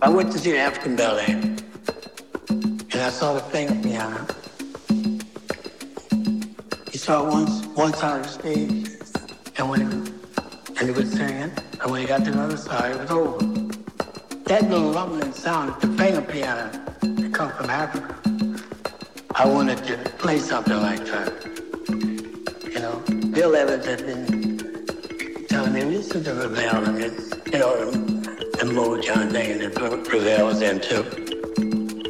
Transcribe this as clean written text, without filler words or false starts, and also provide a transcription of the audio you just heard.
I went to see the African Ballet, and I saw the finger piano. He saw one side of the stage, and he was singing, and when he got to the other side, it was over. That little rumbling sound, the finger piano, that comes from Africa. I wanted to play something like that. You know, Bill Evans had been telling me, listen to Ravel, and the Motown thing that Ravel was into.